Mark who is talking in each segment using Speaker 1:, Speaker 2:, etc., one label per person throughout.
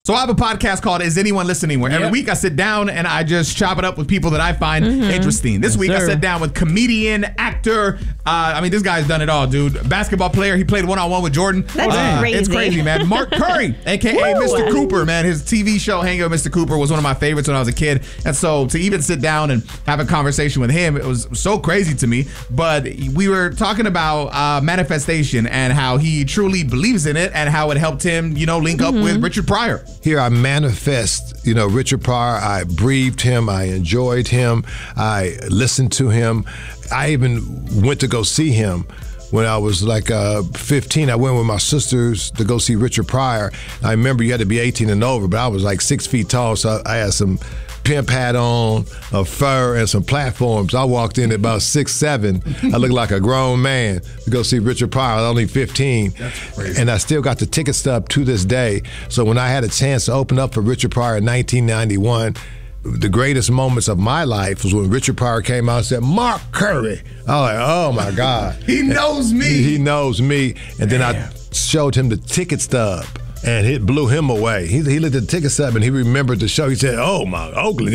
Speaker 1: So I have a podcast called Is Anyone Listening? Where every week I sit down and I just chop it up with people that I find interesting. This week I sat down with comedian, actor. This guy's done it all, dude. Basketball player. He played one-on-one with Jordan.
Speaker 2: That's crazy.
Speaker 1: It's crazy, man. Mark Curry, a.k.a. Mr. Cooper, man. His TV show, Hanging with Mr. Cooper, was one of my favorites when I was a kid. And so to even sit down and have a conversation with him, it was so crazy to me. But we were talking about manifestation and how he truly believes in it and how it helped him, link up with Richard Pryor.
Speaker 3: Here I manifest, Richard Pryor. I breathed him. I enjoyed him. I listened to him. I even went to go see him when I was like 15. I went with my sisters to go see Richard Pryor. I remember you had to be 18 and over, but I was like 6 feet tall, so I had some pimp hat on, a fur, and some platforms. I walked in at about 6'7". I looked like a grown man to go see Richard Pryor. I was only 15.
Speaker 1: That's crazy.
Speaker 3: And I still got the ticket stub to this day. So when I had a chance to open up for Richard Pryor in 1991, the greatest moments of my life was when Richard Pryor came out and said, "Mark Curry." I was like, oh my God.
Speaker 1: He knows me.
Speaker 3: He knows me. And then I showed him the ticket stub. And it blew him away. He looked at the ticket stub and he remembered the show. He said, "Oh my, Oakland,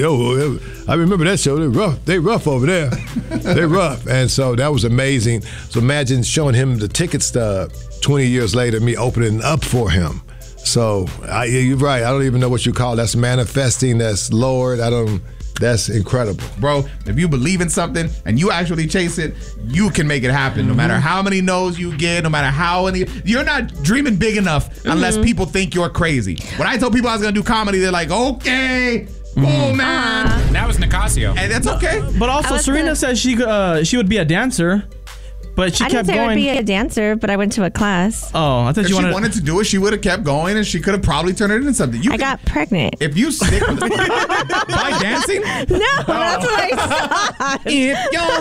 Speaker 3: I remember that show. They rough over there. They rough." And so that was amazing. So imagine showing him the ticket stub 20 years later, me opening up for him. So you're right. I don't even know what you call it. That's manifesting. That's Lord. That's incredible.
Speaker 1: Bro, if you believe in something and you actually chase it, you can make it happen. No matter how many no's you get, no matter how many, you're not dreaming big enough unless people think you're crazy. When I told people I was going to do comedy, they're like, okay, oh man.
Speaker 4: That was Nicasio.
Speaker 1: And that's okay.
Speaker 5: But also, Serena says she would be a dancer. But she kept going.
Speaker 2: I didn't say I would be a dancer, but I went to a class.
Speaker 5: Oh, I thought
Speaker 1: if she wanted to do it, she would have kept going, and she could have probably turned it into something.
Speaker 2: I got pregnant.
Speaker 1: If you stick with by dancing?
Speaker 2: No, that's what I thought.
Speaker 1: If you're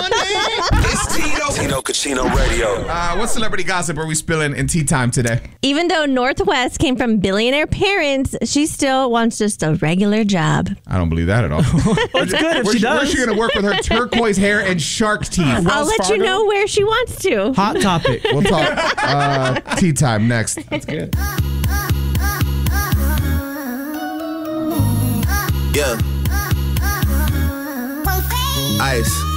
Speaker 1: funny.
Speaker 6: It's Tino Cucino Radio.
Speaker 1: What celebrity gossip are we spilling in tea time today?
Speaker 2: Even though Northwest came from billionaire parents, she still wants just a regular job.
Speaker 1: I don't believe that at all.
Speaker 5: It's good if she does.
Speaker 1: Where's she going to work with her turquoise hair and shark teeth?
Speaker 2: I'll let you know where she wants to.
Speaker 5: Hot topic.
Speaker 1: We'll talk tea time next.
Speaker 5: That's good.
Speaker 6: Yeah. Ice.